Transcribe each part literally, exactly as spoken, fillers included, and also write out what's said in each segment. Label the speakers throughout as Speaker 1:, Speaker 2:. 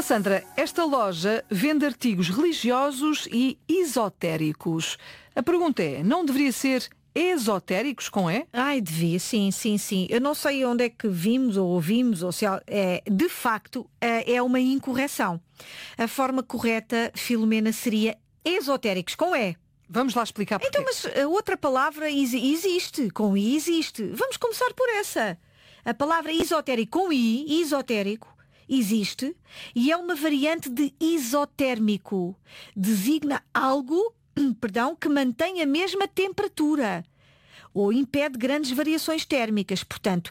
Speaker 1: Ó Sandra, esta loja vende artigos religiosos e esotéricos. A pergunta é, não deveria ser esotéricos com E?
Speaker 2: Ai, devia, sim, sim, sim. Eu não sei onde é que vimos ou ouvimos, ou se é, de facto é uma incorreção. A forma correta, Filomena, seria esotéricos com E.
Speaker 1: Vamos lá explicar porquê.
Speaker 2: Então, mas a outra palavra existe, com I existe. Vamos começar por essa. A palavra esotérico com I, esotérico, existe e é uma variante de isotérmico. Designa algo, perdão, que mantém a mesma temperatura ou impede grandes variações térmicas. Portanto,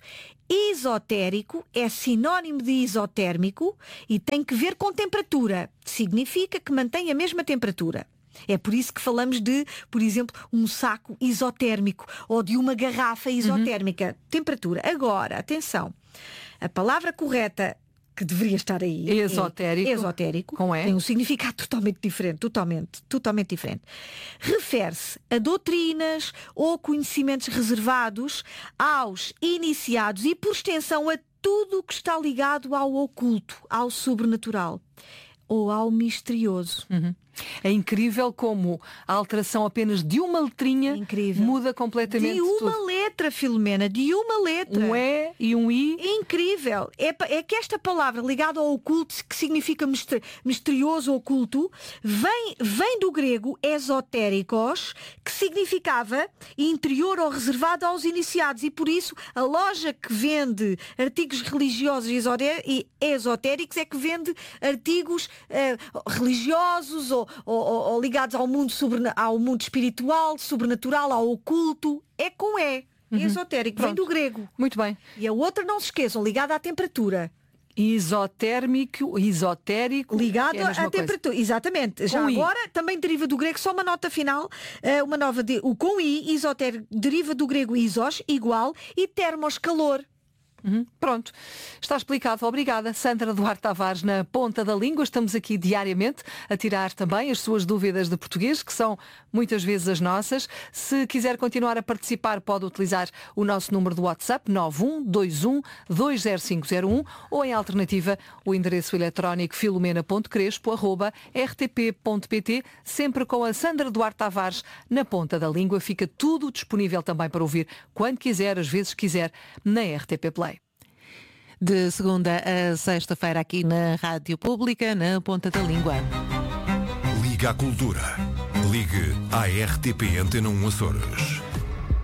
Speaker 2: esotérico é sinónimo de isotérmico e tem que ver com temperatura. Significa que mantém a mesma temperatura. É por isso que falamos de, por exemplo, um saco isotérmico ou de uma garrafa isotérmica. Uhum. Temperatura. Agora, atenção, a palavra correta que deveria estar aí
Speaker 1: esotérico,
Speaker 2: é esotérico,
Speaker 1: com E.
Speaker 2: Tem um significado totalmente diferente, totalmente, totalmente diferente. Refere-se a doutrinas ou conhecimentos reservados aos iniciados e, por extensão, a tudo o que está ligado ao oculto, ao sobrenatural ou ao misterioso.
Speaker 1: Uhum. É incrível como a alteração apenas de uma letrinha
Speaker 2: incrível.
Speaker 1: Muda completamente
Speaker 2: de uma
Speaker 1: tudo.
Speaker 2: letra, Filomena, de uma letra.
Speaker 1: Um E e um I.
Speaker 2: Incrível. É, é que esta palavra ligada ao oculto, que significa misterioso, oculto, vem, vem do grego esotéricos, que significava interior ou reservado aos iniciados. E por isso a loja que vende artigos religiosos e esotéricos é que vende artigos uh, religiosos ou Ou, ou, ou ligados ao mundo, sobre, ao mundo espiritual, sobrenatural, ao oculto. É com E. Uhum. Esotérico. Pronto. Vem do grego.
Speaker 1: Muito bem.
Speaker 2: E a outra, não se esqueçam, ligada à temperatura.
Speaker 1: Isotérmico, esotérico.
Speaker 2: Ligado
Speaker 1: é à
Speaker 2: temperatura. Exatamente. Já
Speaker 1: com
Speaker 2: agora
Speaker 1: I.
Speaker 2: também deriva do grego, só uma nota final. Uma nova de, o com I, isotérico, deriva do grego isos, igual, e termos, calor.
Speaker 1: Uhum. Pronto, está explicado. Obrigada, Sandra Duarte Tavares, na ponta da língua. Estamos aqui diariamente a tirar também as suas dúvidas de português, que são muitas vezes as nossas. Se quiser continuar a participar, pode utilizar o nosso número do WhatsApp nove um dois um dois zero cinco zero um ou, em alternativa, o endereço eletrónico filomena ponto crespo arroba r t p ponto p t, sempre com a Sandra Duarte Tavares na ponta da língua. Fica tudo disponível também para ouvir quando quiser, às vezes quiser, na R T P Play.
Speaker 3: De segunda a sexta-feira aqui na Rádio Pública, na Ponta da Língua.
Speaker 4: Liga à Cultura. Ligue à R T P Antena um Açores.